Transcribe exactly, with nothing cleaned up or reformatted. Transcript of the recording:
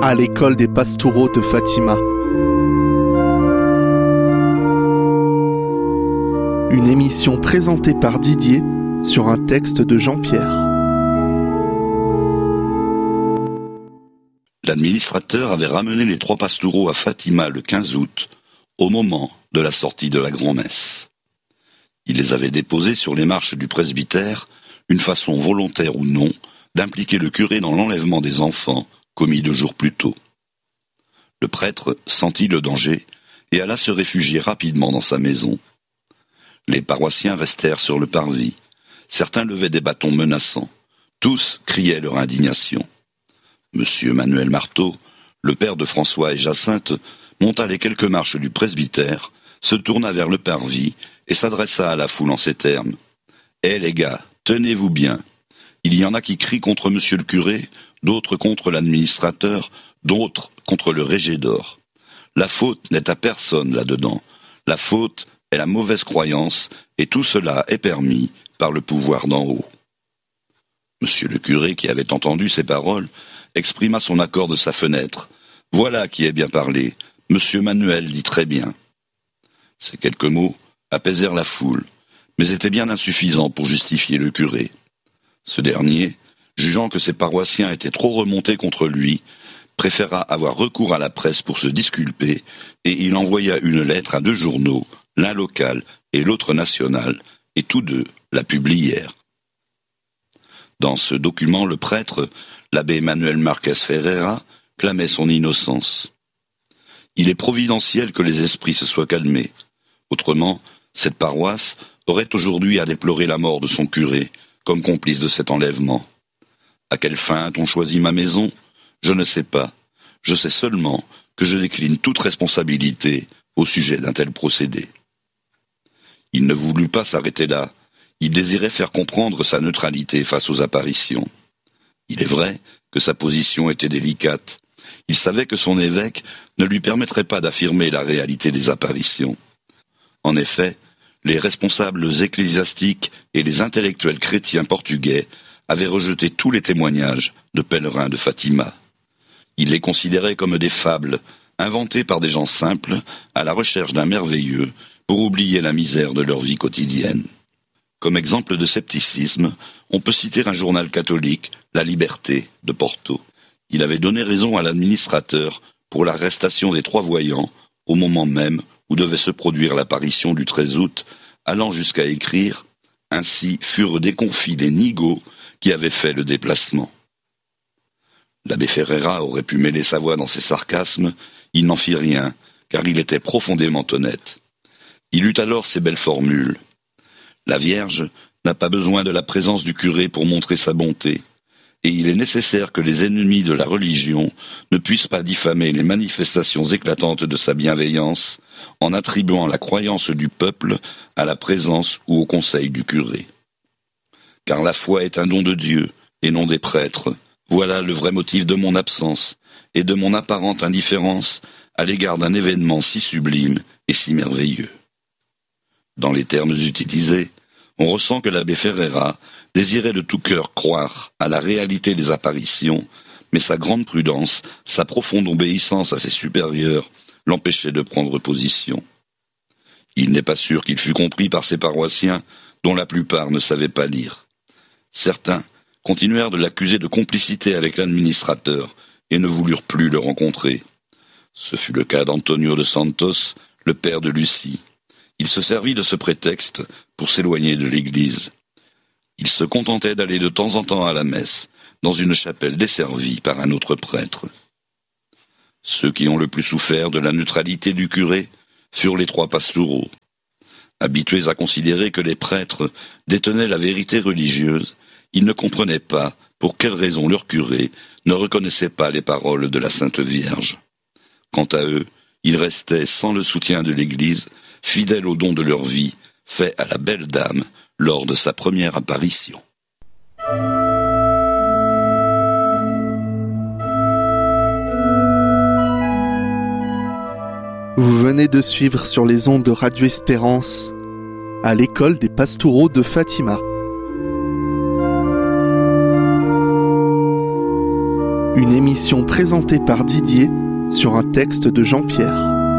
à l'école des Pastoureaux de Fatima. Une émission présentée par Didier sur un texte de Jean-Pierre. L'administrateur avait ramené les trois Pastoureaux à Fatima le quinze août, au moment de la sortie de la grand-messe. Il les avait déposés sur les marches du presbytère, une façon volontaire ou non, d'impliquer le curé dans l'enlèvement des enfants, commis deux jours plus tôt. Le prêtre sentit le danger et alla se réfugier rapidement dans sa maison. Les paroissiens restèrent sur le parvis. Certains levaient des bâtons menaçants. Tous criaient leur indignation. Monsieur Manuel Marteau, le père de François et Jacinthe, monta les quelques marches du presbytère, se tourna vers le parvis et s'adressa à la foule en ces termes. « Eh les gars, tenez-vous bien. Il y en a qui crient contre monsieur le curé, d'autres contre l'administrateur, d'autres contre le régédor. La faute n'est à personne là-dedans. La faute est la mauvaise croyance, et tout cela est permis par le pouvoir d'en haut. » Monsieur le curé, qui avait entendu ces paroles, exprima son accord de sa fenêtre. « Voilà qui est bien parlé. Monsieur Manuel dit très bien. » Ces quelques mots apaisèrent la foule, mais étaient bien insuffisants pour justifier le curé. Ce dernier, jugeant que ses paroissiens étaient trop remontés contre lui, préféra avoir recours à la presse pour se disculper, et il envoya une lettre à deux journaux, l'un local et l'autre national, et tous deux la publièrent. Dans ce document, le prêtre, l'abbé Manuel Marquez Ferreira, clamait son innocence. Il est providentiel que les esprits se soient calmés. Autrement, cette paroisse aurait aujourd'hui à déplorer la mort de son curé, comme complice de cet enlèvement. À quelle fin a-t-on choisi ma maison ? Je ne sais pas. Je sais seulement que je décline toute responsabilité au sujet d'un tel procédé. Il ne voulut pas s'arrêter là. Il désirait faire comprendre sa neutralité face aux apparitions. Il est vrai que sa position était délicate. Il savait que son évêque ne lui permettrait pas d'affirmer la réalité des apparitions. En effet, les responsables ecclésiastiques et les intellectuels chrétiens portugais avaient rejeté tous les témoignages de pèlerins de Fatima. Ils les considéraient comme des fables, inventées par des gens simples, à la recherche d'un merveilleux, pour oublier la misère de leur vie quotidienne. Comme exemple de scepticisme, on peut citer un journal catholique, La Liberté, de Porto. Il avait donné raison à l'administrateur pour l'arrestation des trois voyants, au moment même où devait se produire l'apparition du treize août, allant jusqu'à écrire « Ainsi furent déconfits les nigauds qui avaient fait le déplacement ». L'abbé Ferreira aurait pu mêler sa voix dans ses sarcasmes, il n'en fit rien, car il était profondément honnête. Il eut alors ces belles formules. La Vierge n'a pas besoin de la présence du curé pour montrer sa bonté, et il est nécessaire que les ennemis de la religion ne puissent pas diffamer les manifestations éclatantes de sa bienveillance en attribuant la croyance du peuple à la présence ou au conseil du curé. Car la foi est un don de Dieu, et non des prêtres. Voilà le vrai motif de mon absence et de mon apparente indifférence à l'égard d'un événement si sublime et si merveilleux. Dans les termes utilisés, on ressent que l'abbé Ferreira désirait de tout cœur croire à la réalité des apparitions, mais sa grande prudence, sa profonde obéissance à ses supérieurs l'empêchaient de prendre position. Il n'est pas sûr qu'il fût compris par ses paroissiens, dont la plupart ne savaient pas lire. Certains continuèrent de l'accuser de complicité avec l'administrateur et ne voulurent plus le rencontrer. Ce fut le cas d'Antonio de Santos, le père de Lucie. Il se servit de ce prétexte pour s'éloigner de l'église. Il se contentait d'aller de temps en temps à la messe, dans une chapelle desservie par un autre prêtre. Ceux qui ont le plus souffert de la neutralité du curé furent les trois Pastoureaux. Habitués à considérer que les prêtres détenaient la vérité religieuse, ils ne comprenaient pas pour quelle raison leur curé ne reconnaissait pas les paroles de la Sainte Vierge. Quant à eux, ils restaient sans le soutien de l'Église, fidèles au don de leur vie, fait à la belle dame lors de sa première apparition. Vous venez de suivre sur les ondes de Radio Espérance, à l'école des Pastoureaux de Fatima. Une émission présentée par Didier sur un texte de Jean-Pierre.